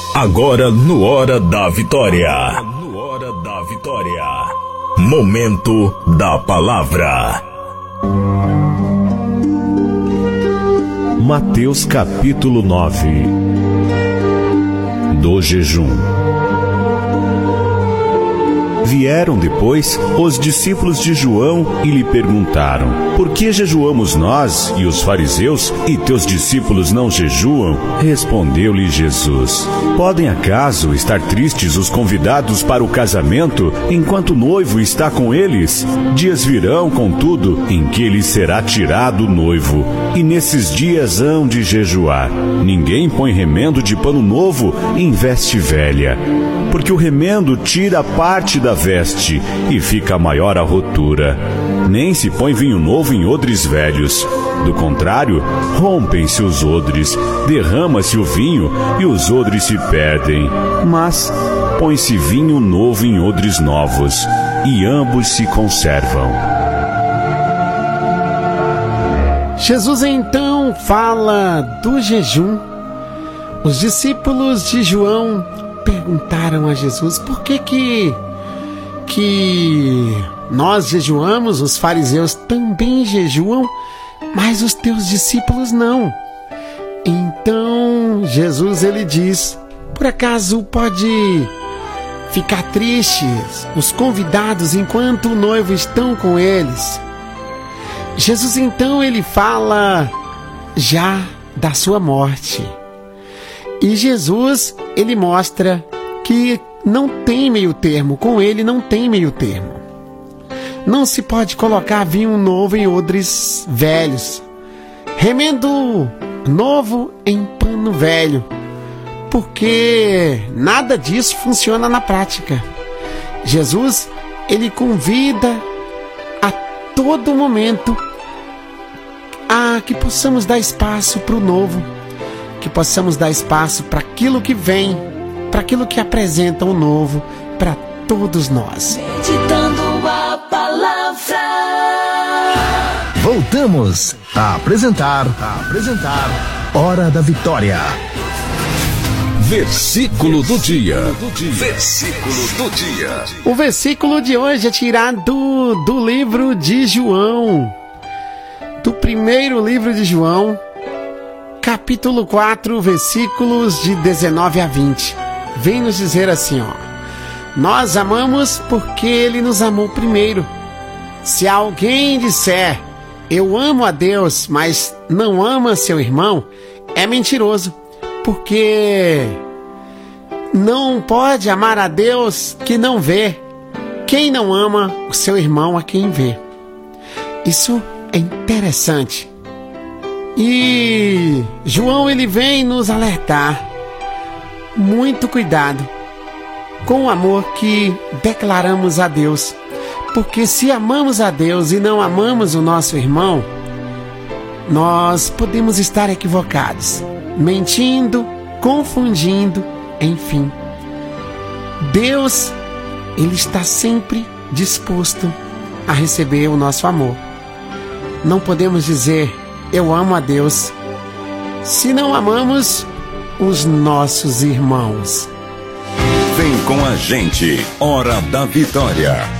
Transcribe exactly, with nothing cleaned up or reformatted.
Agora no Hora da Vitória. No Hora da Vitória. Momento da Palavra. Mateus capítulo nove. Do jejum. Vieram depois os discípulos de João e lhe perguntaram: por que jejuamos nós e os fariseus, e teus discípulos não jejuam? Respondeu-lhe Jesus: podem acaso estar tristes os convidados para o casamento, enquanto o noivo está com eles? Dias virão, contudo, em que lhes será tirado o noivo, e nesses dias hão de jejuar. Ninguém põe remendo de pano novo em veste velha, porque o remendo tira parte da veste e fica maior a rotura. Nem se põe vinho novo em odres velhos. Do contrário, rompem-se os odres, derrama-se o vinho e os odres se perdem. Mas põe-se vinho novo em odres novos, e ambos se conservam. Jesus então fala do jejum. Os discípulos de João perguntaram a Jesus: por que que, que nós jejuamos, os fariseus também jejuam, mas os teus discípulos não? Então Jesus ele diz: por acaso pode ficar tristes os convidados enquanto o noivo estão com eles? Jesus então ele fala já da sua morte. E Jesus, ele mostra que não tem meio termo, com ele não tem meio termo. Não se pode colocar vinho novo em odres velhos, remendo novo em pano velho, porque nada disso funciona na prática. Jesus, ele convida a todo momento a que possamos dar espaço para o novo, que possamos dar espaço para aquilo que vem, para aquilo que apresenta o novo para todos nós. Meditando a palavra. Voltamos a apresentar, a apresentar Hora da Vitória. Versículo do dia. Versículo do dia. O versículo de hoje é tirado do, do livro de João, do primeiro livro de João, capítulo quatro, versículos de dezenove a vinte. Vem nos dizer assim, ó: nós amamos porque ele nos amou primeiro. Se alguém disser, eu amo a Deus, mas não ama seu irmão, é mentiroso, porque não pode amar a Deus que não vê. Quem não ama o seu irmão a quem vê. Isso é interessante. E João ele vem nos alertar: muito cuidado com o amor que declaramos a Deus, porque se amamos a Deus e não amamos o nosso irmão, nós podemos estar equivocados, mentindo, confundindo, enfim. Deus, ele está sempre disposto a receber o nosso amor. Não podemos dizer eu amo a Deus se não amamos os nossos irmãos. Vem com a gente, Hora da Vitória.